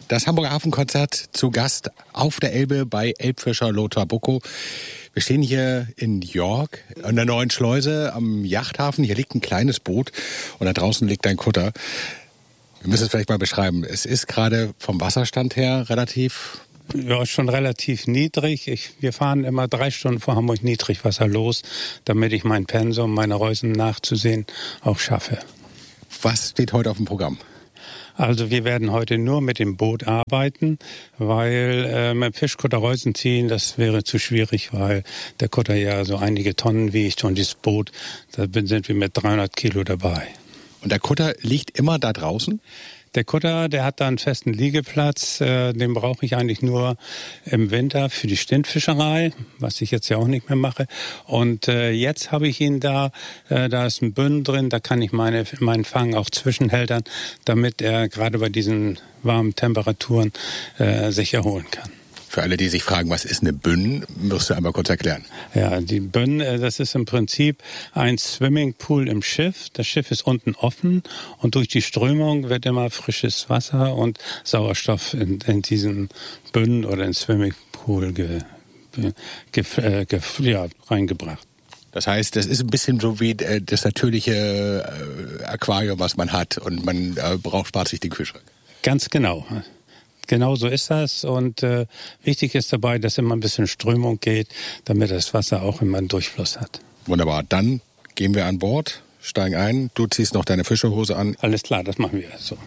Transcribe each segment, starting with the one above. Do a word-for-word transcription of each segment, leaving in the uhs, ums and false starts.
Das Hamburger Hafenkonzert zu Gast auf der Elbe bei Elbfischer Lothar Bucko. Wir stehen hier in York an der neuen Schleuse am Yachthafen. Hier liegt ein kleines Boot und da draußen liegt ein Kutter. Wir müssen es vielleicht mal beschreiben. Es ist gerade vom Wasserstand her relativ... Ja, schon relativ niedrig. Ich, wir fahren immer drei Stunden vor Hamburg Niedrigwasser los, damit ich mein Pensum, meine Reusen nachzusehen, auch schaffe. Was steht heute auf dem Programm? Also wir werden heute nur mit dem Boot arbeiten, weil äh, mit dem Fischkutter Reusen ziehen, das wäre zu schwierig, weil der Kutter ja so einige Tonnen wiegt und dieses Boot, da sind wir mit dreihundert Kilo dabei. Und der Kutter liegt immer da draußen? Der Kutter, der hat da einen festen Liegeplatz, äh, den brauche ich eigentlich nur im Winter für die Stintfischerei, was ich jetzt ja auch nicht mehr mache. Und äh, jetzt habe ich ihn da, äh, da ist ein Bünden drin, da kann ich meine, meinen Fang auch zwischenhältern, damit er gerade bei diesen warmen Temperaturen äh, sich erholen kann. Für alle, die sich fragen, was ist eine Bünn, musst du einmal kurz erklären. Ja, die Bünn, das ist im Prinzip ein Swimmingpool im Schiff. Das Schiff ist unten offen und durch die Strömung wird immer frisches Wasser und Sauerstoff in, in diesen Bünnen oder in Swimmingpool ge, ge, ge, ge, ja, reingebracht. Das heißt, das ist ein bisschen so wie das natürliche Aquarium, was man hat und man braucht, spart sich den Kühlschrank. Ganz genau. Genau so ist das und äh, wichtig ist dabei, dass immer ein bisschen Strömung geht, damit das Wasser auch immer einen Durchfluss hat. Wunderbar, dann gehen wir an Bord, steigen ein, du ziehst noch deine Fischerhose an. Alles klar, das machen wir so.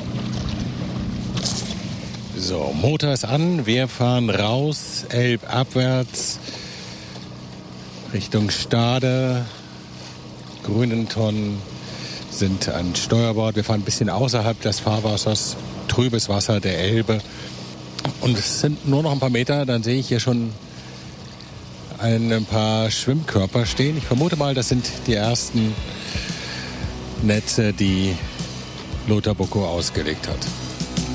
So, Motor ist an, wir fahren raus, elbabwärts, Richtung Stade, Grünenton sind an Steuerbord. Wir fahren ein bisschen außerhalb des Fahrwassers, trübes Wasser der Elbe. Und es sind nur noch ein paar Meter, dann sehe ich hier schon ein paar Schwimmkörper stehen. Ich vermute mal, das sind die ersten Netze, die Lothar Bucko ausgelegt hat.